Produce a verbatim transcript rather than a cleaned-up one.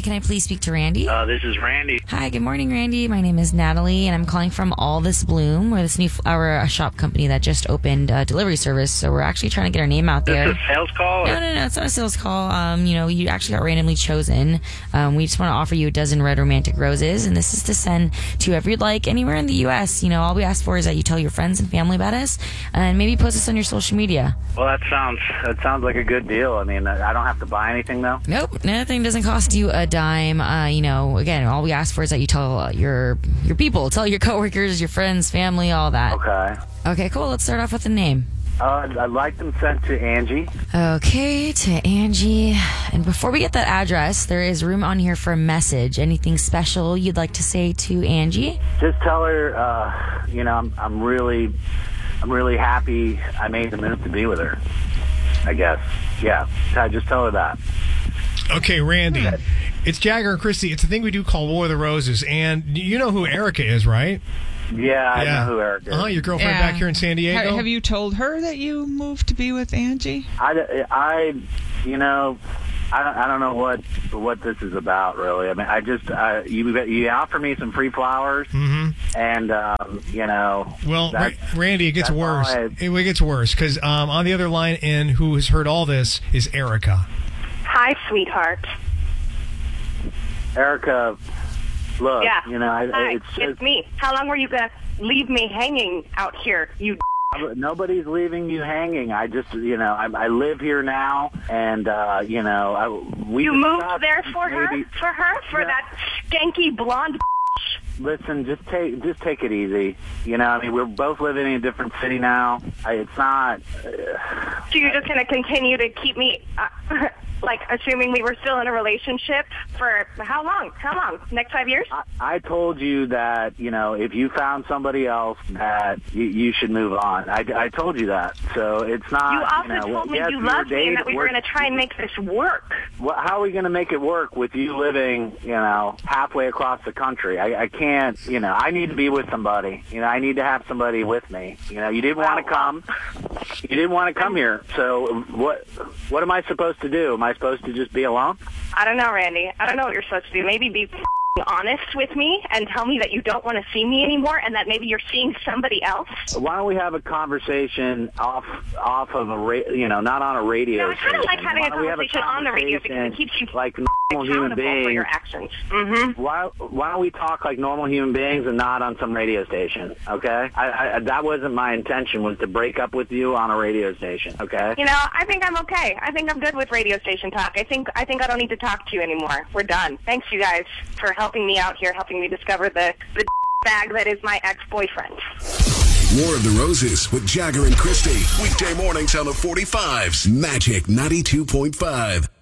can I please speak to Randy? Uh, this is Randy. Hi, good morning, Randy. My name is Natalie, and I'm calling from All This Bloom. We're this new flower uh, shop company that just opened a delivery service, so we're actually trying to get our name out there. Is this a sales call? No, no, no, it's not a sales call. Um, you know, you actually got randomly chosen. Um, we just want to offer you a dozen red romantic roses, and this is to send to whoever you'd like anywhere in the U S. You know, all we ask for is that you tell your friends and family about us, and maybe post us on your social media. Well, that sounds that sounds like a good deal. I mean, I don't have to buy anything, though? Nope, nothing doesn't cost you a dime. Uh, you know, again, all we ask for is that you tell uh, your your people, tell your coworkers, your friends, family, all that. Okay. Okay, cool. Let's start off with the name. Uh, I'd like them sent to Angie. Okay, to Angie. And before we get that address, there is room on here for a message. Anything special you'd like to say to Angie? Just tell her, uh, you know, I'm, I'm really, I'm really happy I made the move to be with her. I guess. Yeah. Just tell her that. Okay, Randy. It's Jagger and Christy. It's a thing we do called War of the Roses, and you know who Erica is, right? Yeah, I Yeah. know who Erica is. Uh-huh, your girlfriend Yeah. back here in San Diego? Ha- Have you told her that you moved to be with Angie? I, I, you know, I don't, I don't know what what this is about, really. I mean, I just, uh, you you offer me some free flowers, Mm-hmm. and, um, you know. Well, Ra- that's- Randy, it gets that's all worse. I- It, it gets worse, because um, on the other line, and who has heard all this, is Erica. Hi, sweetheart. Erica, look, Yeah. you know, I, Hi, it's it's, just, me. How long were you going to leave me hanging out here, you nobody's leaving you hanging. I just, you know, I, I live here now, and, uh, you know, I, we You moved discussed there for her? maybe- For her? For Yeah. that skanky blonde Listen, just take just take it easy. You know, I mean, we're both living in a different city now. I, it's not. Uh, So you're just going to continue to keep me, uh, like, assuming we were still in a relationship for how long? How long? Next five years? I, I told you that, you know, if you found somebody else, that you, you should move on. I, I told you that. So it's not. You also know, told me yes, you we were loved me and dating- that we were we're- going to try and make this work. Well, how are we going to make it work with you living, you know, halfway across the country? I, I can't, you know, I need to be with somebody. You know, I need to have somebody with me. You know, you didn't want to come. You didn't want to come here. So what What am I supposed to do? Am I supposed to just be alone? I don't know, Randy. I don't know what you're supposed to do. Maybe be honest with me and tell me that you don't want to see me anymore and that maybe you're seeing somebody else. Why don't we have a conversation off off of a ra- you know, not on a radio No, I kind of like station. having Why a don't we have conversation on the radio because it conversation keeps you like normal human accountable for your beings. actions. Mm-hmm. Why why don't we talk like normal human beings and not on some radio station? Okay, I, I that wasn't my intention. Was to break up with you on a radio station. Okay. You know, I think I'm okay. I think I'm good with radio station talk. I think I think I don't need to talk to you anymore. We're done. Thanks, you guys, for helping me out here, helping me discover the, the bag that is my ex-boyfriend. War of the Roses with Jagger and Christy. Weekday mornings on the forty-fives. Magic ninety-two point five.